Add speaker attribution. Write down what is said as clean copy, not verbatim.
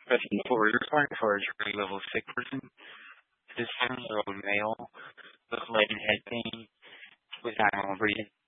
Speaker 1: Question 4. You're required for a jury level sick person. This 7-year-old male with leg and head pain with abnormal breathing.